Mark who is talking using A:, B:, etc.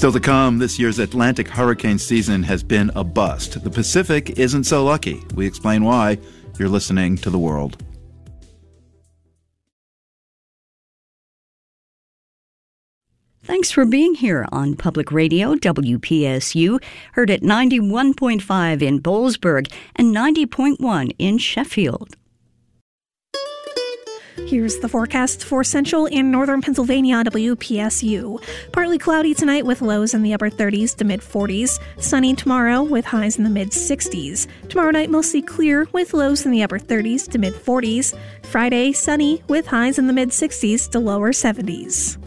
A: Still to come, this year's Atlantic hurricane season has been a bust. The Pacific isn't so lucky. We explain why. You're listening to The World.
B: Thanks for being here on Public Radio, WPSU, heard at 91.5 in Boalsburg and 90.1 in Sheffield.
C: Here's the forecast for central and northern Pennsylvania on WPSU. Partly cloudy tonight with lows in the upper 30s to mid-40s. Sunny tomorrow with highs in the mid-60s. Tomorrow night mostly clear with lows in the upper 30s to mid-40s. Friday sunny with highs in the mid-60s to lower 70s.